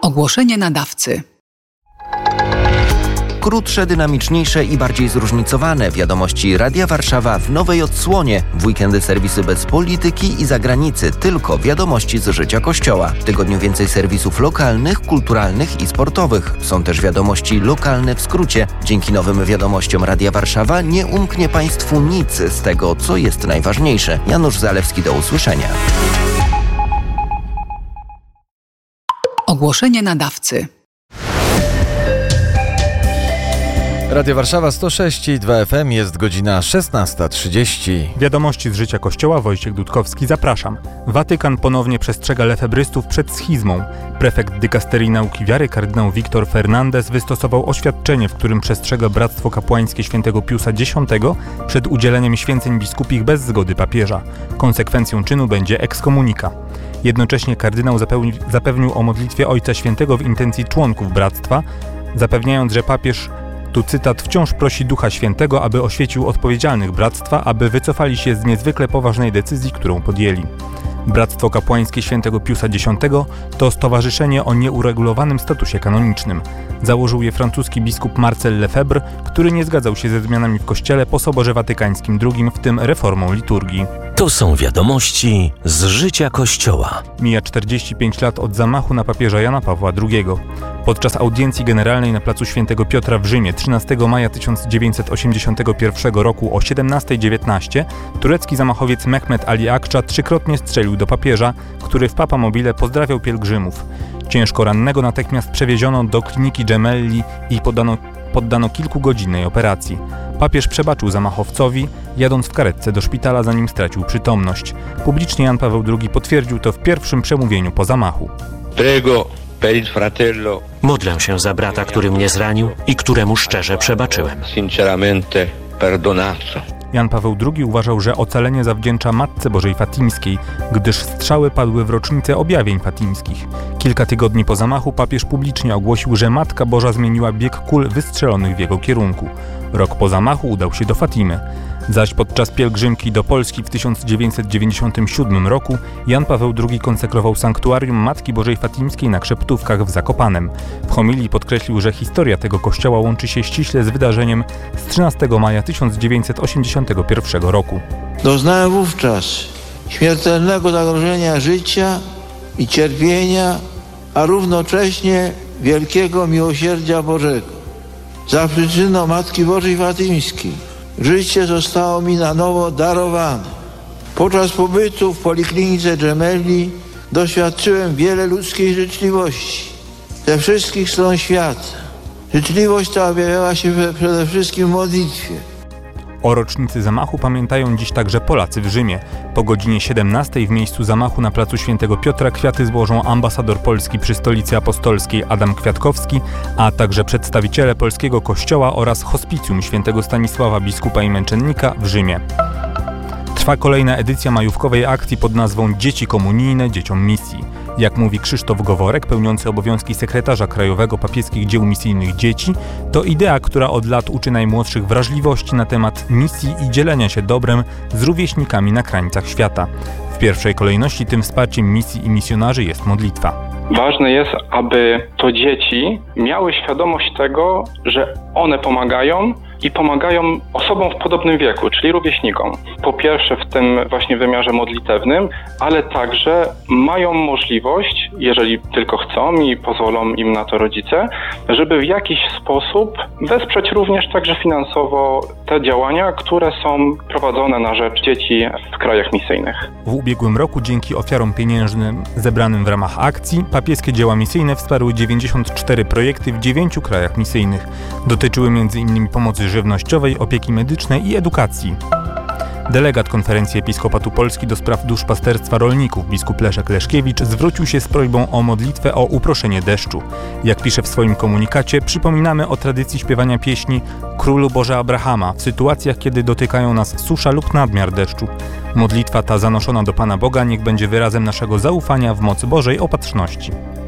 Ogłoszenie nadawcy. Krótsze, dynamiczniejsze i bardziej zróżnicowane wiadomości Radia Warszawa w nowej odsłonie. W weekendy serwisy bez polityki i zagranicy, tylko wiadomości z życia Kościoła. W tygodniu więcej serwisów lokalnych, kulturalnych i sportowych. Są też wiadomości lokalne w skrócie. Dzięki nowym wiadomościom Radia Warszawa nie umknie Państwu nic z tego, co jest najważniejsze. Janusz Zalewski, do usłyszenia. Ogłoszenie nadawcy. Radio Warszawa 106,2 FM, jest godzina 16:30. Wiadomości z życia Kościoła, Wojciech Dudkowski, zapraszam. Watykan ponownie przestrzega lefebrystów przed schizmą. Prefekt dykasterii nauki wiary kardynał Victor Fernandez wystosował oświadczenie, w którym przestrzega Bractwo Kapłańskie Świętego Piusa X przed udzieleniem święceń biskupich bez zgody papieża. Konsekwencją czynu będzie ekskomunika. Jednocześnie kardynał zapewnił o modlitwie Ojca Świętego w intencji członków bractwa, zapewniając, że papież, tu cytat, wciąż prosi Ducha Świętego, aby oświecił odpowiedzialnych bractwa, aby wycofali się z niezwykle poważnej decyzji, którą podjęli. Bractwo Kapłańskie Świętego Piusa X to stowarzyszenie o nieuregulowanym statusie kanonicznym. Założył je francuski biskup Marcel Lefebvre, który nie zgadzał się ze zmianami w Kościele po Soborze Watykańskim II, w tym reformą liturgii. To są wiadomości z życia Kościoła. Mija 45 lat od zamachu na papieża Jana Pawła II. Podczas audiencji generalnej na placu Świętego Piotra w Rzymie 13 maja 1981 roku o 17:19 turecki zamachowiec Mehmet Ali Akça trzykrotnie strzelił do papieża, który w Papamobile pozdrawiał pielgrzymów. Ciężko rannego natychmiast przewieziono do kliniki Gemelli i poddano kilkugodzinnej operacji. Papież przebaczył zamachowcowi, jadąc w karetce do szpitala, zanim stracił przytomność. Publicznie Jan Paweł II potwierdził to w pierwszym przemówieniu po zamachu. Prego per il fratello. Modlę się za brata, który mnie zranił i któremu szczerze przebaczyłem. Sinceramente perdonato. Jan Paweł II uważał, że ocalenie zawdzięcza Matce Bożej Fatimskiej, gdyż strzały padły w rocznicę objawień fatimskich. Kilka tygodni po zamachu papież publicznie ogłosił, że Matka Boża zmieniła bieg kul wystrzelonych w jego kierunku. Rok po zamachu udał się do Fatimy. Zaś podczas pielgrzymki do Polski w 1997 roku Jan Paweł II konsekrował sanktuarium Matki Bożej Fatimskiej na Krzeptówkach w Zakopanem. W homilii podkreślił, że historia tego kościoła łączy się ściśle z wydarzeniem z 13 maja 1981 roku. Doznałem wówczas śmiertelnego zagrożenia życia i cierpienia, a równocześnie wielkiego miłosierdzia Bożego. Za przyczyną Matki Bożej Fatimskiej życie zostało mi na nowo darowane. Podczas pobytu w poliklinice Gemelli doświadczyłem wiele ludzkiej życzliwości ze wszystkich stron świata. Życzliwość ta objawiała się przede wszystkim w modlitwie. O rocznicy zamachu pamiętają dziś także Polacy w Rzymie. Po godzinie 17 w miejscu zamachu na placu Świętego Piotra kwiaty złożą ambasador Polski przy Stolicy Apostolskiej Adam Kwiatkowski, a także przedstawiciele polskiego kościoła oraz hospicjum Świętego Stanisława, biskupa i męczennika w Rzymie. Trwa kolejna edycja majówkowej akcji pod nazwą Dzieci komunijne dzieciom misji. Jak mówi Krzysztof Goworek, pełniący obowiązki sekretarza krajowego papieskich dzieł misyjnych dzieci, to idea, która od lat uczy najmłodszych wrażliwości na temat misji i dzielenia się dobrem z rówieśnikami na krańcach świata. W pierwszej kolejności tym wsparciem misji i misjonarzy jest modlitwa. Ważne jest, aby to dzieci miały świadomość tego, że one pomagają i pomagają osobom w podobnym wieku, czyli rówieśnikom. Po pierwsze w tym właśnie wymiarze modlitewnym, ale także mają możliwość, jeżeli tylko chcą i pozwolą im na to rodzice, żeby w jakiś sposób wesprzeć również także finansowo te działania, które są prowadzone na rzecz dzieci w krajach misyjnych. W ubiegłym roku dzięki ofiarom pieniężnym zebranym w ramach akcji papieskie dzieła misyjne wsparły 94 projekty w 9 krajach misyjnych. Dotyczyły m.in. pomocy żywnościowej, opieki medycznej i edukacji. Delegat Konferencji Episkopatu Polski do spraw duszpasterstwa rolników biskup Leszek Leszkiewicz zwrócił się z prośbą o modlitwę o uproszenie deszczu. Jak pisze w swoim komunikacie, przypominamy o tradycji śpiewania pieśni Królu Boże Abrahama w sytuacjach, kiedy dotykają nas susza lub nadmiar deszczu. Modlitwa ta zanoszona do Pana Boga niech będzie wyrazem naszego zaufania w moc Bożej opatrzności.